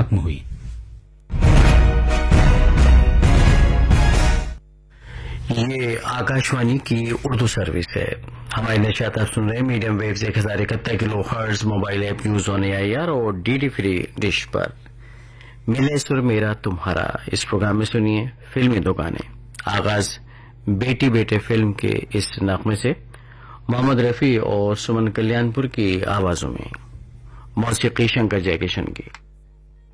खत्म हुई। ये आकाशवाणी की उर्दू सर्विस है। हमारी नशियात आप सुन रहे हैं medium waves 1071 kilo hertz, mobile app news on AIR और डीडी फ्री डिश पर। मिले सुर मेरा तुम्हारा, इस प्रोग्राम में सुनिए फिल्मी दो गाने। आगाज बेटी बेटे फिल्म के इस नगमे से मोहम्मद रफी और सुमन कल्याणपुर की आवाजों में, मौसीकी शंकर जयकिशन की।